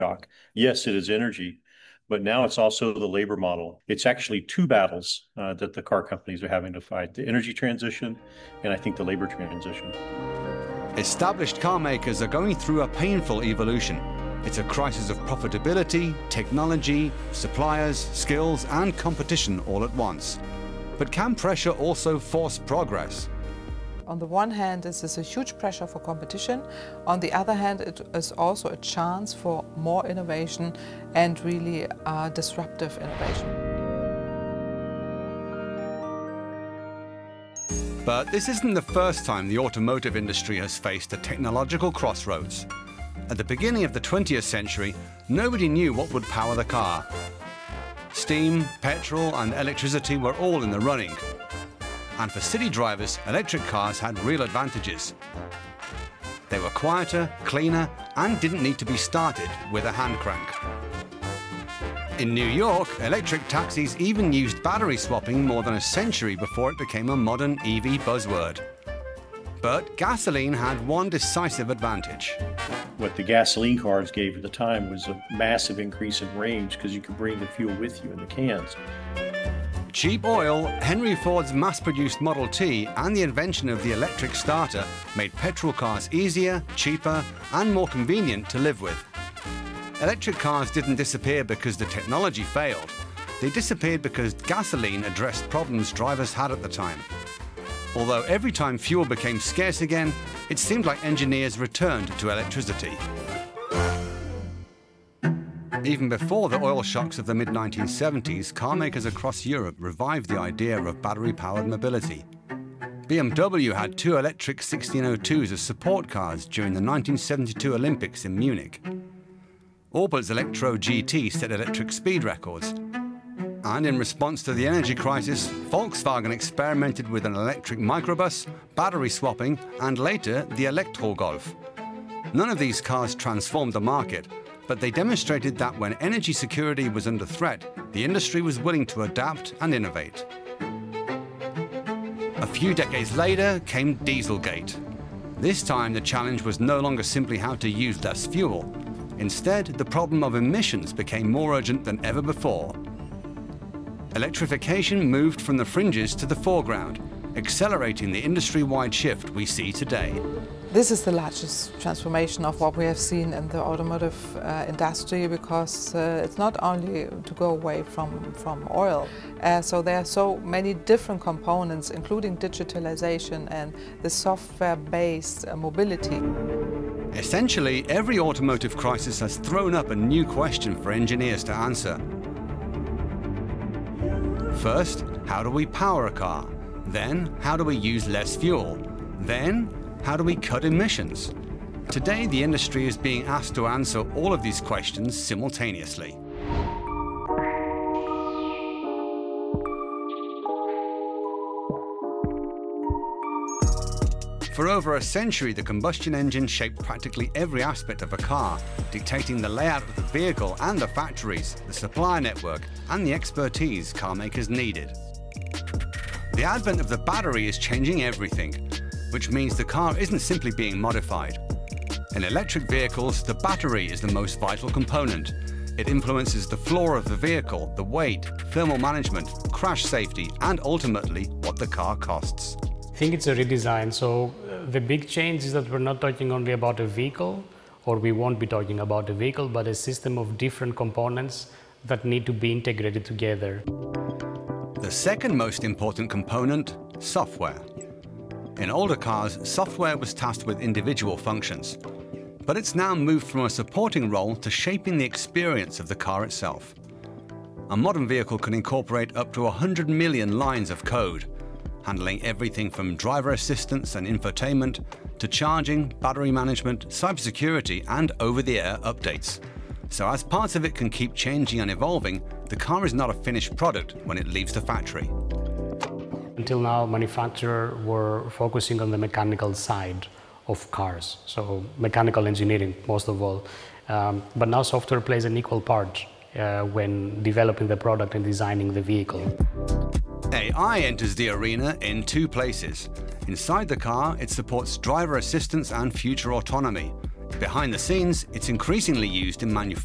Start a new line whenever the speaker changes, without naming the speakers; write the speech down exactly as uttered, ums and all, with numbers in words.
shock. Yes, it is energy, but now it's also the labor model. It's actually two battles uh, that the car companies are having to fight: the energy transition and I think the labor transition.
Established car makers are going through a painful evolution. It's a crisis of profitability, technology, suppliers, skills, and competition all at once. But can pressure also force progress?
On the one hand, this is a huge pressure for competition. On the other hand, it is also a chance for more innovation and really uh, disruptive innovation.
But this isn't the first time the automotive industry has faced a technological crossroads. At the beginning of the twentieth century, nobody knew what would power the car. Steam, petrol, and electricity were all in the running. And for city drivers, electric cars had real advantages. They were quieter, cleaner, and didn't need to be started with a hand crank. In New York, electric taxis even used battery swapping more than a century before it became a modern E V buzzword. But gasoline had one decisive advantage.
What the gasoline cars gave at the time was a massive increase in range because you could bring the fuel with you in the cans.
Cheap oil, Henry Ford's mass-produced Model T, and the invention of the electric starter made petrol cars easier, cheaper, and more convenient to live with. Electric cars didn't disappear because the technology failed. They disappeared because gasoline addressed problems drivers had at the time. Although every time fuel became scarce again, it seemed like engineers returned to electricity. Even before the oil shocks of the mid nineteen seventies, car makers across Europe revived the idea of battery-powered mobility. B M W had two electric sixteen oh twos as support cars during the nineteen seventy-two Olympics in Munich. Opel's Elektro G T set electric speed records. And in response to the energy crisis, Volkswagen experimented with an electric microbus, battery swapping, and later the Elektro-Golf. None of these cars transformed the market, but they demonstrated that when energy security was under threat, the industry was willing to adapt and innovate. A few decades later came Dieselgate. This time the challenge was no longer simply how to use less fuel. Instead, the problem of emissions became more urgent than ever before. Electrification moved from the fringes to the foreground, accelerating the industry-wide shift we see today.
This is the largest transformation of what we have seen in the automotive uh, industry, because uh, it's not only to go away from, from oil. Uh, so there are so many different components, including digitalization and the software-based uh, mobility.
Essentially, every automotive crisis has thrown up a new question for engineers to answer. First, how do we power a car? Then, how do we use less fuel? Then, how do we cut emissions? Today, the industry is being asked to answer all of these questions simultaneously. For over a century, the combustion engine shaped practically every aspect of a car, dictating the layout of the vehicle and the factories, the supplier network, and the expertise car makers needed. The advent of the battery is changing everything, which means the car isn't simply being modified. In electric vehicles, the battery is the most vital component. It influences the floor of the vehicle, the weight, thermal management, crash safety, and ultimately what the car costs.
I think it's a redesign. So uh, the big change is that we're not talking only about a vehicle, or we won't be talking about a vehicle, but a system of different components that need to be integrated together.
The second most important component, software. In older cars, software was tasked with individual functions, but it's now moved from a supporting role to shaping the experience of the car itself. A modern vehicle can incorporate up to one hundred million lines of code, handling everything from driver assistance and infotainment to charging, battery management, cybersecurity, and over-the-air updates. So as parts of it can keep changing and evolving, the car is not a finished product when it leaves the factory.
Until now, manufacturers were focusing on the mechanical side of cars, so mechanical engineering most of all. Um, but now software plays an equal part uh, when developing the product and designing the vehicle.
A I enters the arena in two places. Inside the car, it supports driver assistance and future autonomy. Behind the scenes, it's increasingly used in manufacturing.